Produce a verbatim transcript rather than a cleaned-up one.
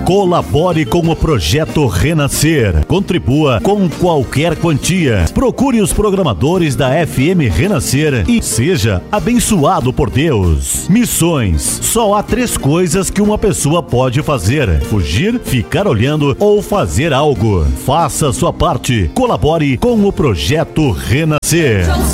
Colabore com o Projeto Renascer. Contribua com qualquer quantia. Procure os programadores da F M Renascer e seja abençoado por Deus. Missões. Só há três coisas que uma pessoa pode fazer: fugir, ficar olhando ou fazer algo. Faça a sua parte. Colabore com o Projeto Renascer.